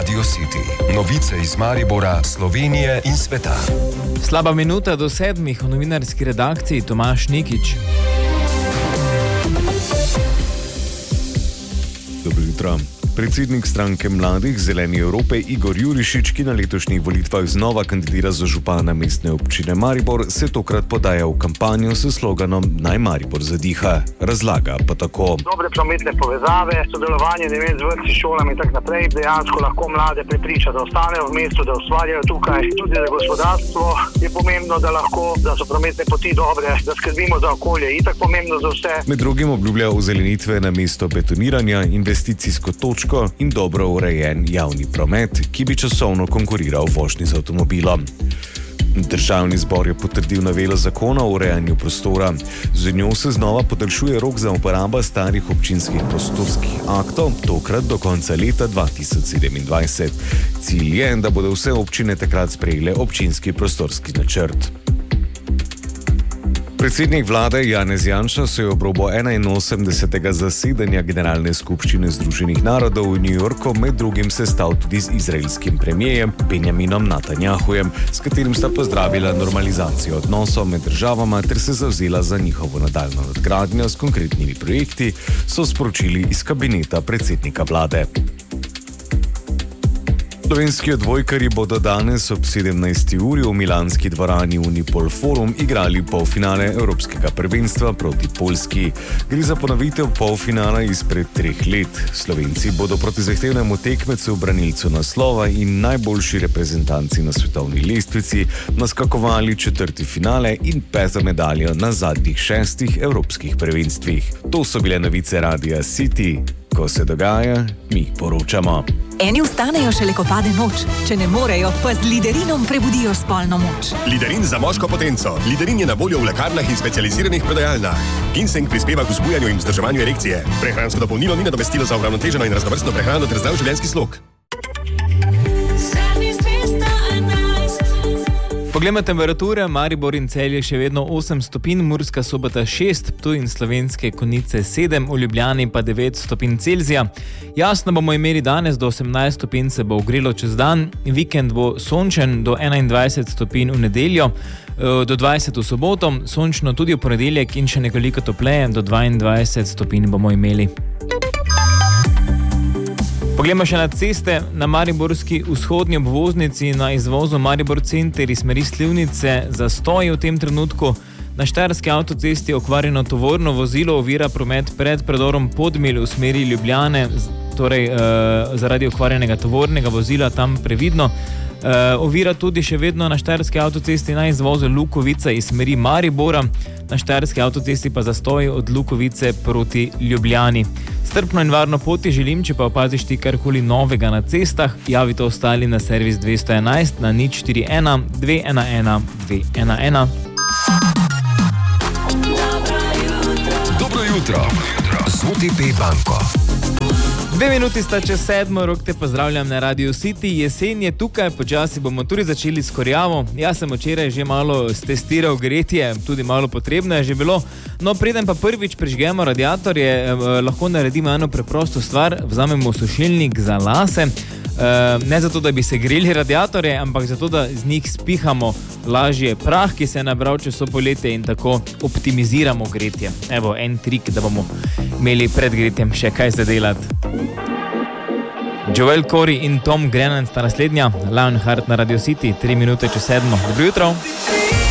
Radio City. Novice iz Maribora, Slovenije in sveta. Slaba minuta do 7 v novinarski redakciji Tomaž Nikič. Dobro jutro. Predsednik stranke Mladih Zeleni Evrope Igor Jurišič, ki na letošnjih volitvah znova kandidira za župana mestne občine Maribor, se tokrat podaja v kampanjo s sloganom Naj Maribor zadiha. Razlaga pa tako. Dobre prometne povezave, sodelovanje z vrtci, šolami in tako naprej, dejansko lahko mlade prepriča, da ostanejo v mestu, da ustvarjajo tukaj. Tudi za gospodarstvo je pomembno, da so prometne poti dobre, da skrbimo za okolje, itak pomembno za vse. Med drugim obljublja ozelenitve na mesto betoniranja, investicijsko točko in dobro urejen javni promet, ki bi časovno konkuriral vožnji z avtomobilom. Državni zbor je potrdil novelo zakona o urejanju prostora. Z njo se znova podaljšuje rok za uporabo starih občinskih prostorskih aktov, tokrat do konca leta 2027. Cilj je, da bodo vse občine takrat sprejele občinski prostorski načrt. Predsednik vlade Janez Janša se je ob robu 81. zasedanja Generalne skupščine Združenih narodov v New Yorku med drugim sestal tudi z izraelskim premijejem Benjaminom Netanjahujem, s katerim sta pozdravila normalizacijo odnosov med državama ter se zavzela za njihovo nadaljnjo nadgradnjo s konkretnimi projekti, so sporočili iz kabineta predsednika vlade. Slovenski odbojkarji bodo danes ob 17. uri v milanski dvorani Unipol Forum igrali polfinale Evropskega prvenstva proti Poljski. Gre za ponovitev polfinala izpred 3 let. Slovenci bodo proti zahtevnemu tekmecu, branilcu naslova in najboljši reprezentanci na svetovni lestvici naskakovali 4. finale in 5. medaljo na zadnjih 6 evropskih prvenstvih. To so bile novice Radia City. Ko se dogaja, mi poročamo. Eni vstanejo šele, ko pade noč. Če ne morejo, pa z Liderinom prebudijo spolno moč. Liderin za moško potenco. Liderin je na voljo v lekarnah in specializiranih prodajalnah. Ginseng prispeva k vzbujanju in vzdrževanju erekcije. Prehransko dopolnilo ni nadomestilo za uravnoteženo in raznovrstno prehrano ter zdrav življenjski slog. Poglejmo temperature, Maribor in Celje še vedno 8 stopinj, Murska Sobota 6, Ptuj in Slovenske Konjice 7, v Ljubljani pa 9 stopinj Celzija. Jasno bomo imeli danes, do 18 stopinj se bo ogrelo čez dan, vikend bo sončen do 21 stopinj v nedeljo, do 20 v soboto, sončno tudi v ponedeljek in še nekoliko topleje, do 22 stopinj bomo imeli. Poglejmo še na ceste. Na mariborski vzhodnji obvoznici na izvozu Maribor Center iz smeri Slivnice zastoji v tem trenutku. Na štajerski avtocesti je okvarjeno tovorno vozilo, ovira promet pred predorom Podmilj v smeri Ljubljane, torej zaradi okvarjenega tovornega vozila tam previdno. Ovira tudi še vedno na štajerski avtocesti na izvozu Lukovica iz smeri Maribora, na štajerski avtocesti pa zastoj od Lukovice proti Ljubljani. Strpno in varno poti želim, če pa opaziš ti karkoli novega na cestah, javite ostali na servis 211 na 041 211 211. Dobro jutro z OTP banko. 2 minuti sta čez 7, rok te pozdravljam na Radio City. Jesen je tukaj, počasi bomo tudi začeli s kurjavo. Jaz sem včeraj že malo testiral gretje, tudi malo potrebno je že bilo. No, preden pa prvič prižgemo radiatorje, lahko naredimo eno preprosto stvar, vzamemo sušilnik za lase. Ne zato, da bi se greli radiatorje, ampak zato, da z njih spihamo lažje prah, ki se je nabral čez poletje in tako optimiziramo gretje. Evo, en trik, da bomo imeli pred gretjem še kaj za delati. Joel Corey in Tom Grennan sta naslednja, Lionheart na Radio City, 3 minute čez 7. Dobro jutro.